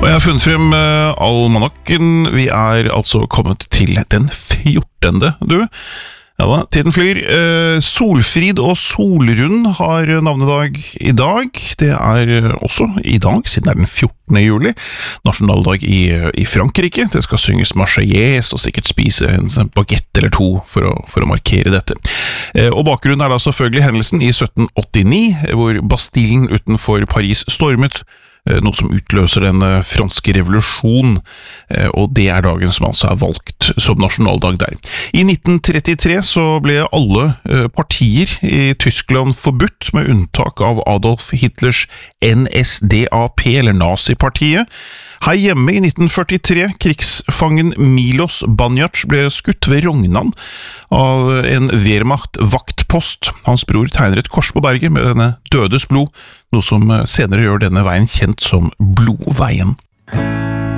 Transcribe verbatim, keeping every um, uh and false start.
Og jeg har funnet frem uh, almanakken. Vi er altså kommet til den fjortende, du. Ja da, tiden flyr. Uh, Solfrid og Solrund har navnedag i dag. Det er også i dag, siden det er den fjortende juli. Nasjonaldag i, i Frankrike. Det skal synges Marseillaise og sikkert spise en baguette eller to for å, for å markere dette. Uh, og bakgrunnen er da selvfølgelig hendelsen i sytten åttini, hvor Bastillen utenfor Paris stormet, noe som utløser den franske revolusjon, og det er dagen som altså er valgt som nasjonaldag der. I nitten trettitre så ble alle partier i Tyskland forbudt, med unntak av Adolf Hitlers N S D A P, eller Nazipartiet. Her hjemme i nitten førtitre, krigsfangen Milos Banjac ble skutt ved Rognan av en Wehrmacht-vaktpost. Hans bror tegner et kors på berget med denne dødes blod, noe som senere gjør denne veien kjent som Blodveien.